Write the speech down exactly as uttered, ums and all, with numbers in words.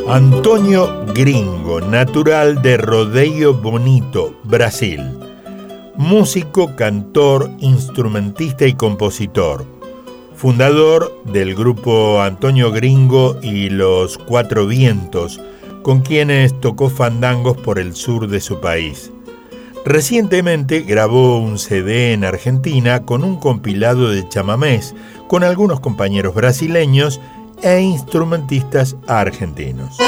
Antônio Gringo, natural de Rodeio Bonito, Brasil. Músico, cantor, instrumentista y compositor. Fundador del grupo Antônio Gringo y los Cuatro Vientos, con quienes tocó fandangos por el sur de su país. Recientemente grabó un C D en Argentina con un compilado de chamamés con algunos compañeros brasileños e instrumentistas argentinos.